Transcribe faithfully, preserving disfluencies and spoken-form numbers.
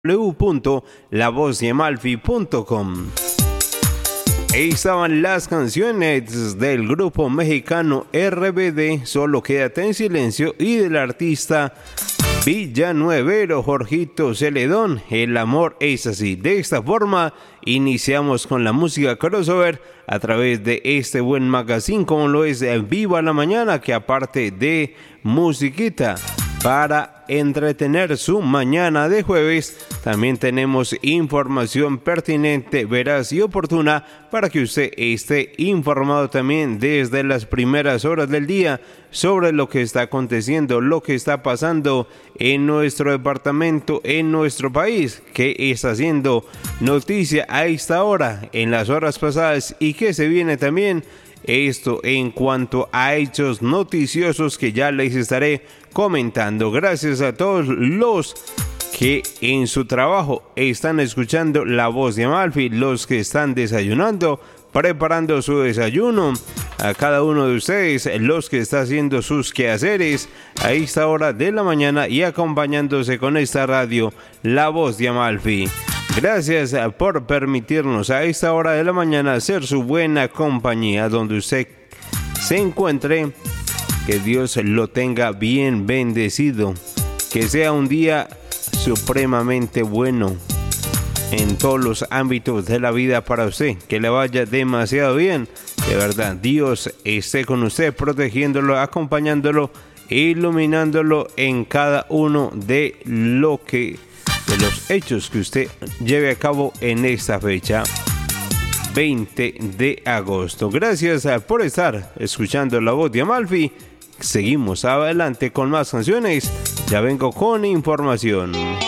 w punto la voz de amalfi punto com. Ahí estaban las canciones del grupo mexicano R B D, Solo Quédate en Silencio, y del artista villanuevero Jorgito Celedón, El amor es así. De esta forma iniciamos con la música crossover a través de este buen magazine, como lo es Viva la Mañana, que aparte de musiquita para entretener su mañana de jueves, también tenemos información pertinente, veraz y oportuna para que usted esté informado también desde las primeras horas del día sobre lo que está aconteciendo, lo que está pasando en nuestro departamento, en nuestro país, qué está haciendo noticia a esta hora, en las horas pasadas, y qué se viene también. Esto en cuanto a hechos noticiosos que ya les estaré comentando. Gracias a todos los que en su trabajo están escuchando La Voz de Amalfi, los que están desayunando, preparando su desayuno, a cada uno de ustedes, los que están haciendo sus quehaceres a esta hora de la mañana y acompañándose con esta radio, La Voz de Amalfi. Gracias por permitirnos a esta hora de la mañana ser su buena compañía donde usted se encuentre. Que Dios lo tenga bien bendecido. Que sea un día supremamente bueno en todos los ámbitos de la vida para usted. Que le vaya demasiado bien. De verdad, Dios esté con usted, protegiéndolo, acompañándolo, iluminándolo en cada uno de lo que... de los hechos que usted lleve a cabo en esta fecha, veinte de agosto. Gracias por estar escuchando La Voz de Amalfi. Seguimos adelante con más canciones. Ya vengo con información.